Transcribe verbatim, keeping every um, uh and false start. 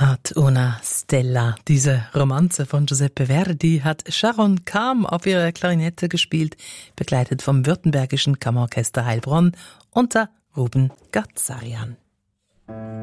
Ad una Stella. Diese Romanze von Giuseppe Verdi hat Sharon Kam auf ihrer Klarinette gespielt, begleitet vom Württembergischen Kammerorchester Heilbronn unter Ruben Gazarian.